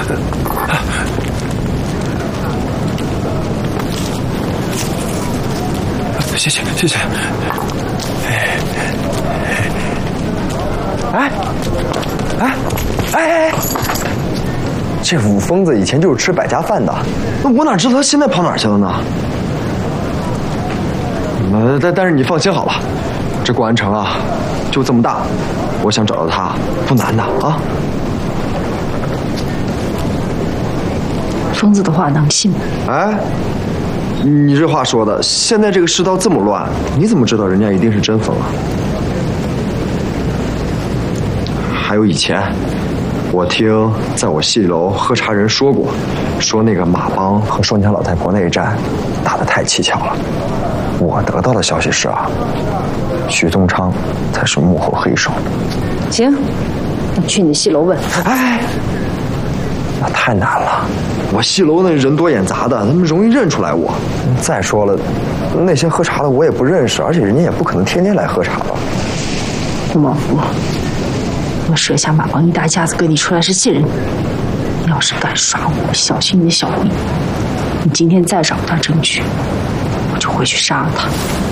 谢谢谢谢。哎！这武疯子以前就是吃百家饭的，那我哪知道他现在跑哪儿去了呢？但是你放心好了，这广安城啊，就这么大，我想找到他不难的啊。 疯子的话能信吗？ 哎，你这话说的，现在这个世道这么乱，你怎么知道人家一定是真疯啊？还有以前，我听在我戏楼喝茶人说过，说那个马帮和双枪老太婆那一战打得太蹊跷了。我得到的消息是啊，徐宗昌才是幕后黑手。 行，我去你戏楼问。 哎，那太难了，我戏楼那人多眼杂的，他们容易认出来我。再说了，那些喝茶的我也不认识，而且人家也不可能天天来喝茶吧。 顾孟福，我设下马帮一大家子跟你出来是信任你，你要是敢耍我，小心你的小命。你今天再找不到证据，我就回去杀了他。